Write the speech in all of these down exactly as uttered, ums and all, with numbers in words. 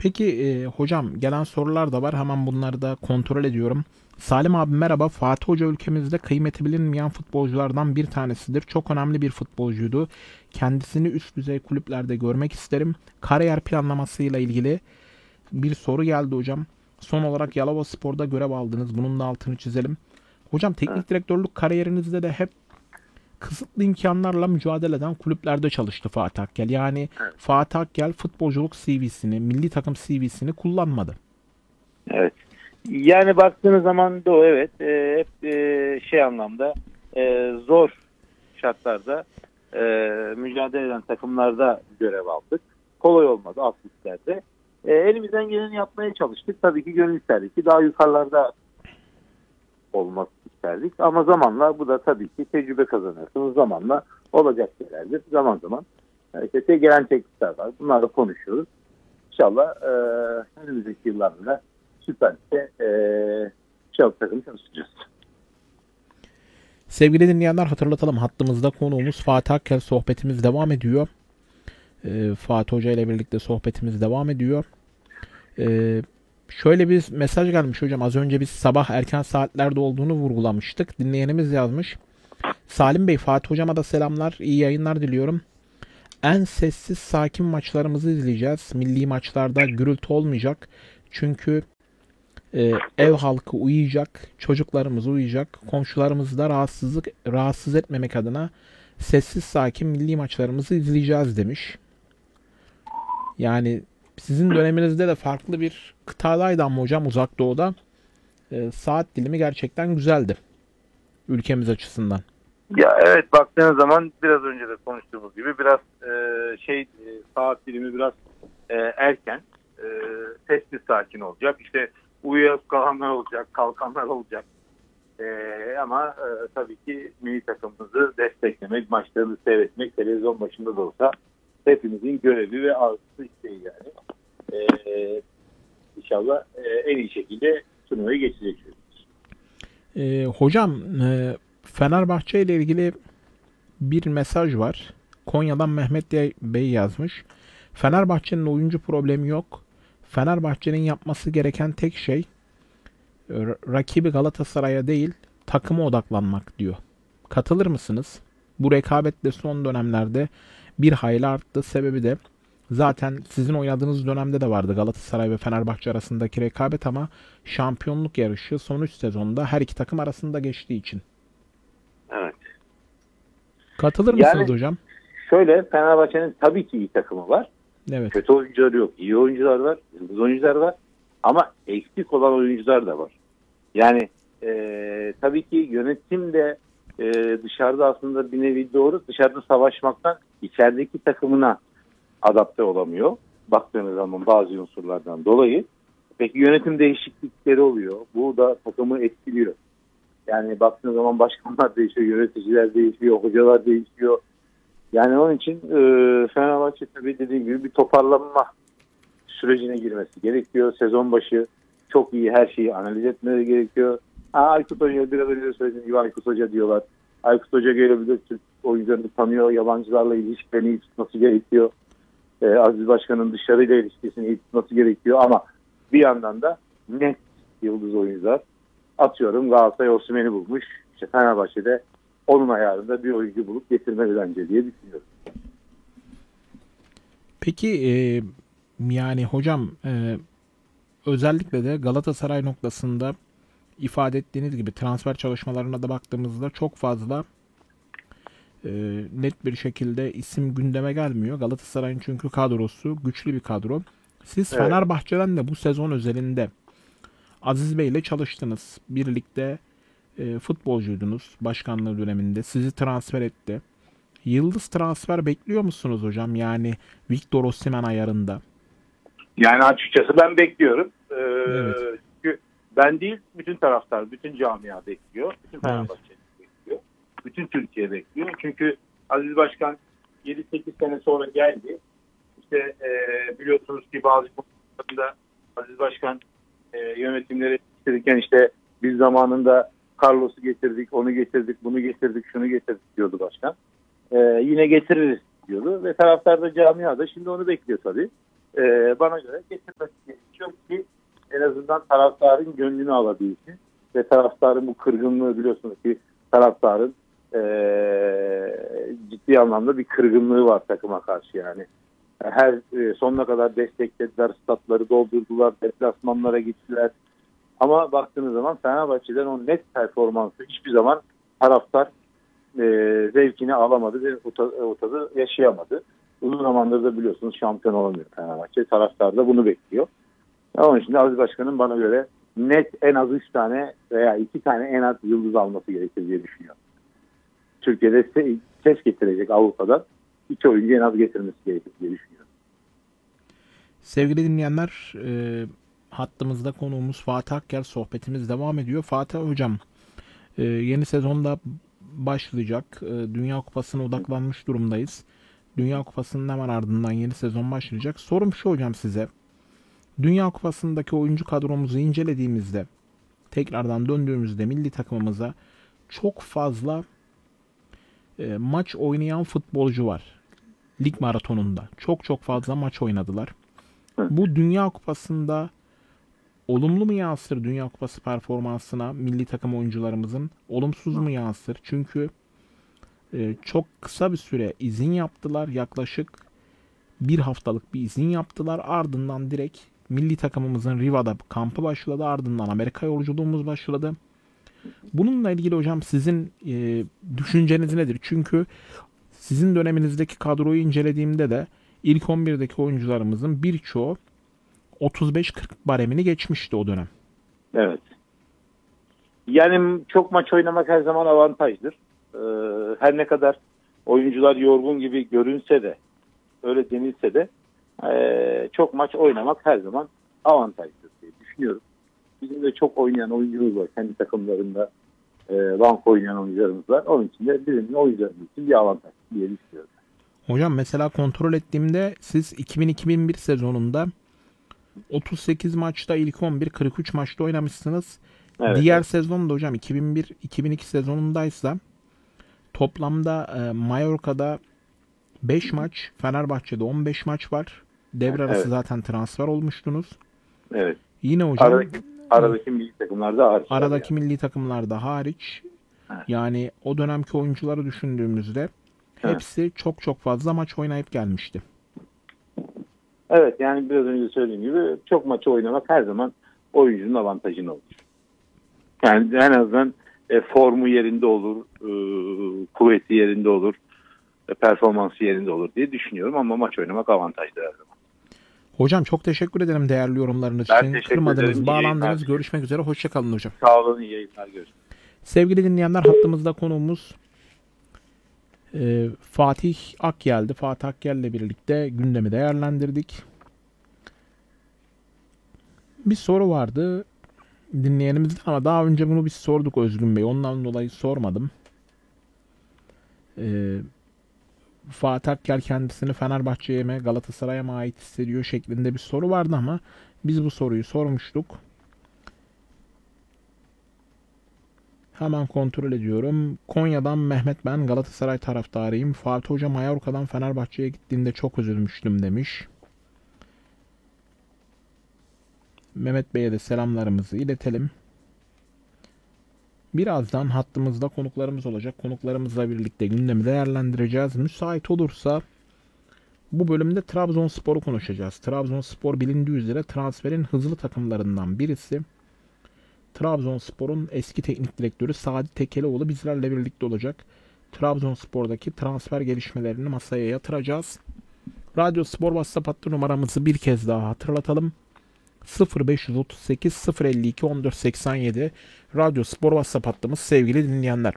Peki e, hocam gelen sorular da var. Hemen bunları da kontrol ediyorum. Salim abi merhaba. Fatih Hoca ülkemizde kıymeti bilinmeyen futbolculardan bir tanesidir. Çok önemli bir futbolcuydu. Kendisini üst düzey kulüplerde görmek isterim. Kariyer planlamasıyla ilgili bir soru geldi hocam. Son olarak Yalovaspor'da görev aldınız. Bunun da altını çizelim. Hocam Evet, teknik direktörlük kariyerinizde de hep kısıtlı imkanlarla mücadele eden kulüplerde çalıştı Fatih Akgel. Yani evet. Fatih Akgel futbolculuk C V'sini, milli takım C V'sini kullanmadı. Evet. Yani baktığınız zaman da o evet e, hep e, şey anlamda e, zor şartlarda e, mücadele eden takımlarda görev aldık. Kolay olmadı alt liglerde. E, elimizden geleni yapmaya çalıştık. Tabii ki gönül isterdik ki daha yukarılarda olmak isterdik. Ama zamanla bu da tabii ki tecrübe kazanırsınız. Zamanla olacak şeylerdir. Zaman zaman e, işte te- gelen teklifler var. Bunlarla konuşuyoruz. İnşallah e, önümüzdeki yıllarda Süper Lig'de e, çok takım çalışacağız. Sevgili dinleyenler hatırlatalım. Hattımızda konuğumuz Fatih Akgel, sohbetimiz devam ediyor. Ee, Fatih Hoca ile birlikte sohbetimiz devam ediyor. Ee, Şöyle bir mesaj gelmiş hocam. Az önce biz sabah erken saatlerde olduğunu vurgulamıştık. Dinleyenimiz yazmış. Salim Bey, Fatih Hocama da selamlar. İyi yayınlar diliyorum. En sessiz sakin maçlarımızı izleyeceğiz. Milli maçlarda gürültü olmayacak. Çünkü e, ev halkı uyuyacak, çocuklarımız uyuyacak, komşularımızı da rahatsızlık rahatsız etmemek adına sessiz sakin milli maçlarımızı izleyeceğiz demiş. Yani sizin döneminizde de farklı bir kıtadaydı ama hocam Uzak Doğu'da e, saat dilimi gerçekten güzeldi ülkemiz açısından. Ya evet baktığınız zaman biraz önce de konuştuğumuz gibi biraz e, şey e, saat dilimi biraz e, erken e, sessiz sakin olacak. İşte uyuyup kalanlar olacak, kalkanlar olacak. E, ama e, tabii ki milli takımımızı desteklemek, maçlarını seyretmek televizyon başında da olsa hepimizin görevi ve arzusu isteği yani. E, inşallah e, en iyi şekilde turnuvayı geçireceğiz. E, hocam e, Fenerbahçe ile ilgili bir mesaj var. Konya'dan Mehmet Bey yazmış. Fenerbahçe'nin oyuncu problemi yok. Fenerbahçe'nin yapması gereken tek şey rakibi Galatasaray'a değil takıma odaklanmak diyor. Katılır mısınız? Bu rekabet de son dönemlerde bir hayli arttı. Sebebi de zaten sizin oynadığınız dönemde de vardı Galatasaray ve Fenerbahçe arasındaki rekabet ama şampiyonluk yarışı son üç sezonda her iki takım arasında geçtiği için. Evet. Katılır mısınız Yani hocam? şöyle Fenerbahçe'nin tabii ki iyi takımı var. Evet. Kötü oyuncuları yok. İyi oyuncular var. Yıldız oyuncular var. Ama eksik olan oyuncular da var. Yani e, tabii ki yönetim de e, dışarıda aslında bir nevi doğru. Dışarıda savaşmaktan içerideki takımına adapte olamıyor. Baktığınız zaman bazı unsurlardan dolayı. Peki yönetim değişiklikleri oluyor. Bu da takımı etkiliyor. Yani baktığınız zaman başkanlar değişiyor, yöneticiler değişiyor, hocalar değişiyor. Yani onun için e, Fenerbahçe tabii dediğim gibi bir toparlanma sürecine girmesi gerekiyor. Sezon başı çok iyi her şeyi analiz etmeleri gerekiyor. Ha, Aykut Hoca biraz önce de söylediğim gibi Aykut Hoca diyorlar. Aykut Hoca gelebilir, Türk oyuncularını tanıyor, yabancılarla ilişkilerini iyi tutması gerekiyor. Ee, Aziz Başkan'ın dışarıyla ilişkisini iyi tutması gerekiyor ama bir yandan da net yıldız oyuncular. Atıyorum Galatasaray Osimhen'i bulmuş. İşte Fenerbahçe'de onun ayarında bir oyuncu bulup getirmeli bence diye düşünüyorum. Peki e, yani hocam e, özellikle de Galatasaray noktasında ifade ettiğiniz gibi transfer çalışmalarına da baktığımızda çok fazla e, net bir şekilde isim gündeme gelmiyor. Galatasaray'ın çünkü kadrosu güçlü bir kadro. Siz Evet. Fenerbahçe'den de bu sezon özelinde Aziz Bey ile çalıştınız. Birlikte e, futbolcuydunuz başkanlığı döneminde. Sizi transfer etti. Yıldız transfer bekliyor musunuz hocam? Yani Victor Osimhen ayarında. Yani açıkçası ben bekliyorum. Evet. Ee, çünkü ben değil, bütün taraftar, bütün camia bekliyor. Bütün Evet. Fenerbahçe bekliyor. Bütün Türkiye bekliyor. Çünkü Aziz Başkan yedi sekiz sene sonra geldi. İşte e, biliyorsunuz ki bazı konularda Aziz Başkan e, yönetimleri istedirken işte biz zamanında Carlos'u getirdik, onu getirdik, bunu getirdik, şunu getirdik diyordu başkan. E, yine getiririz diyordu ve taraftar da camia da şimdi onu bekliyor tabii. e, bana göre getirmesi gerekiyor ki en azından taraftarın gönlünü alabilsin. Ve taraftarın bu kırgınlığı, biliyorsunuz ki taraftarın e, ciddi anlamda bir kırgınlığı var takıma karşı yani. Her e, sonuna kadar desteklediler, statları doldurdular, deplasmanlara gittiler. Ama baktığınız zaman Fenerbahçe'den o net performansı hiçbir zaman taraftar e, zevkini alamadı ve o, ta, o tadı yaşayamadı. Uzun zamandır da biliyorsunuz şampiyon olamıyor Fenerbahçe. Taraftar da bunu bekliyor. Onun için de Aziz Başkan'ın bana göre net en az üç tane veya iki tane en az yıldız alması gerekir diye düşünüyorum. Türkiye'de ses getirecek Avrupa'da iki oyuncu en az getirmesi gerekir diye düşünüyorum. Sevgili dinleyenler, e, hattımızda konuğumuz Fatih Akker, sohbetimiz devam ediyor. Fatih Hocam, e, yeni sezonda başlayacak. E, Dünya Kupası'na odaklanmış durumdayız. Dünya Kupası'nın hemen ardından yeni sezon başlayacak. Sorum şu hocam size. Dünya Kupası'ndaki oyuncu kadromuzu incelediğimizde, tekrardan döndüğümüzde milli takımımıza çok fazla e, maç oynayan futbolcu var. Lig maratonunda. Çok çok fazla maç oynadılar. Bu Dünya Kupası'nda olumlu mu yansır Dünya Kupası performansına milli takım oyuncularımızın? Olumsuz mu yansır? Çünkü e, çok kısa bir süre izin yaptılar. Yaklaşık bir haftalık bir izin yaptılar. Ardından direkt milli takımımızın Riva'da kampı başladı. Ardından Amerika yolculuğumuz başladı. Bununla ilgili hocam sizin e, düşünceniz nedir? Çünkü sizin döneminizdeki kadroyu incelediğimde de ilk on birdeki oyuncularımızın birçoğu otuz beş kırk baremini geçmişti o dönem. Evet. Yani çok maç oynamak her zaman avantajdır. Ee, her ne kadar oyuncular yorgun gibi görünse de, öyle denilse de e, çok maç oynamak her zaman avantajdır diye düşünüyorum. Bizim de çok oynayan oyuncumuz var. Kendi takımlarında e, bank oynayan oyuncularımız var. Onun için de bizim oyuncularımız için bir avantaj diye düşünüyorum. Hocam mesela kontrol ettiğimde siz iki bin iki bin bir sezonunda otuz sekiz maçta ilk on bir, kırk üç maçta oynamışsınız. Evet, Diğer evet. sezonda hocam iki bin bir iki bin iki sezonundaysa toplamda e, Mallorca'da beş maç, Fenerbahçe'de on beş maç var. Devre arası Evet. zaten transfer olmuştunuz. Evet. Yine hocam Aradaki, aradaki milli takımlarda hariç. aradaki yani. milli takımlarda hariç, Evet. yani o dönemki oyuncuları düşündüğümüzde hepsi çok çok fazla maç oynayıp gelmişti. Evet, yani biraz önce söylediğim gibi çok maçı oynamak her zaman oyuncunun avantajını olur. Yani en azından e, formu yerinde olur, e, kuvveti yerinde olur, e, performansı yerinde olur diye düşünüyorum ama maç oynamak avantajlı her zaman. Hocam çok teşekkür ederim değerli yorumlarınız Ben için. teşekkür ederim. Kırmadınız, İyi bağlandınız. yayınlar. Görüşmek üzere. Hoşçakalın hocam. Sağ olun, iyi yayınlar, görüşürüz. Sevgili dinleyenler, hattımızda konuğumuz e, Fatih Akyel'di. Fatih Akyel'le birlikte gündemi değerlendirdik. Bir soru vardı dinleyenimizden ama daha önce bunu biz sorduk Özgün Bey. Ondan dolayı sormadım. E, Fatih Akyel kendisini Fenerbahçe'ye mi Galatasaray'a mı ait hissediyor şeklinde bir soru vardı ama biz bu soruyu sormuştuk. Hemen kontrol ediyorum. Konya'dan Mehmet, ben Galatasaray taraftarıyım. Fatih Hoca Mallorca'dan Fenerbahçe'ye gittiğinde çok üzülmüştüm demiş. Mehmet Bey'e de selamlarımızı iletelim. Birazdan hattımızda konuklarımız olacak. Konuklarımızla birlikte gündemi değerlendireceğiz. Müsait olursa bu bölümde Trabzonspor'u konuşacağız. Trabzonspor bilindiği üzere transferin hızlı takımlarından birisi. Trabzonspor'un eski teknik direktörü Sadi Tekelioğlu bizlerle birlikte olacak. Trabzonspor'daki transfer gelişmelerini masaya yatıracağız. Radyo Spor WhatsApp hattı numaramızı bir kez daha hatırlatalım. sıfır beş otuz sekiz sıfır elli iki on dört seksen yedi Radyo Spor WhatsApp hattımız sevgili dinleyenler.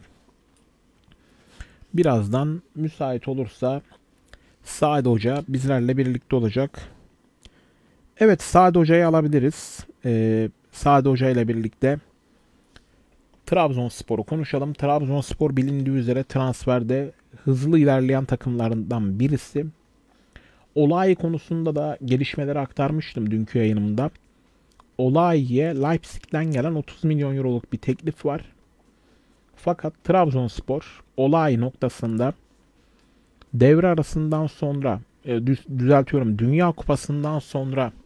Birazdan müsait olursa Saad Hoca bizlerle birlikte olacak. Evet, Saad Hoca'yı alabiliriz. Ee, Saad Hoca ile birlikte Trabzonspor'u konuşalım. Trabzonspor bilindiği üzere transferde hızlı ilerleyen takımlarından birisi. Olay konusunda da gelişmeleri aktarmıştım dünkü yayınımda. Olay'e Leipzig'ten gelen otuz milyon euroluk bir teklif var. Fakat Trabzonspor Olay noktasında devre arasından sonra e, düz- düzeltiyorum. Dünya Kupası'ndan sonra